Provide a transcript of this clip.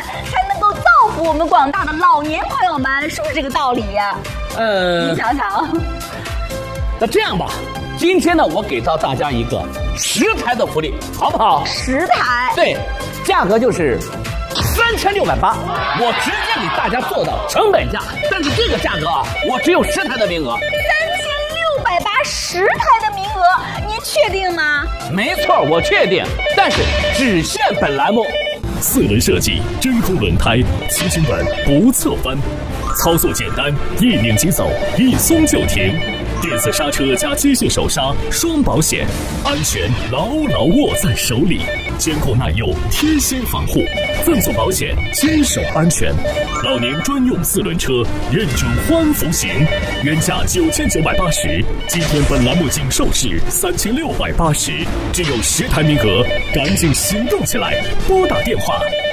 才能够造福我们广大的老年朋友们，是不是这个道理呀？你想想。 那这样吧，今天呢，我给到大家一个10台的福利，好不好 ？10台。 对，价格就是3680，我直接给大家做到成本价。但是这个价格啊，我只有10台的名额。 3680台的名额，您确定吗？ 没错，我确定，但是只限本栏目。 4轮设计，真空轮胎，骑行稳不侧翻，操作简单，一拧即走，一松就停。电子刹车加机械手刹，双保险，安全牢牢握在手里，坚固耐用，贴心防护，赠送保险，坚守安全。老年专用4轮车，认准欢福行，原价9980，今天本栏目仅售市3680，只有10台名额，赶紧行动起来，拨打电话